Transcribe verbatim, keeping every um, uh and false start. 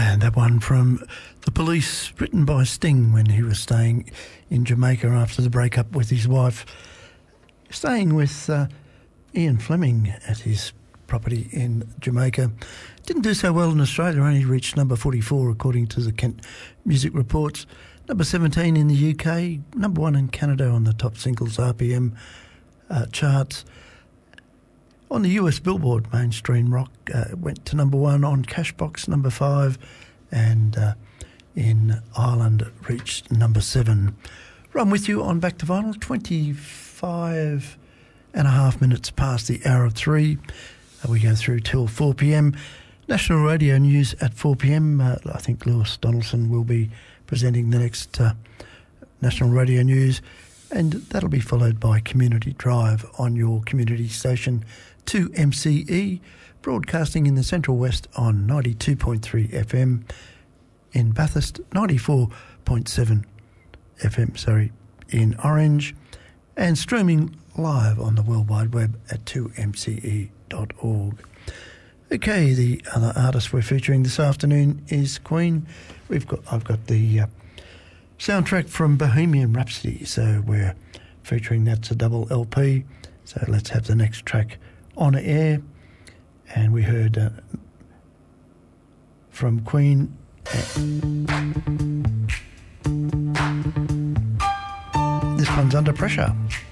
And that one from The Police, written by Sting when he was staying in Jamaica after the breakup with his wife. Staying with uh, Ian Fleming at his property in Jamaica. Didn't do so well in Australia, only reached number forty-four according to the Kent Music Reports. Number seventeen in the U K, number one in Canada on the top singles R P M uh, charts. On the U S Billboard, mainstream rock uh, went to number one on Cashbox, number five, and uh, in Ireland reached number seven. Run with you on Back to Vinyl, twenty-five and a half minutes past the hour of three. Uh, we go through till four p.m. National Radio News at four p.m. Uh, I think Lewis Donaldson will be presenting the next uh, National Radio News, and that'll be followed by Community Drive on your community station, two M C E, broadcasting in the Central West on ninety-two point three F M, in Bathurst, ninety-four point seven F M, sorry, in Orange, and streaming live on the World Wide Web at two M C E dot org. Okay, the other artist we're featuring this afternoon is Queen. We've got I've got the uh, soundtrack from Bohemian Rhapsody, so we're featuring that's a double L P. So let's have the next track on air. And we heard uh, from Queen. Uh, this one's Under Pressure.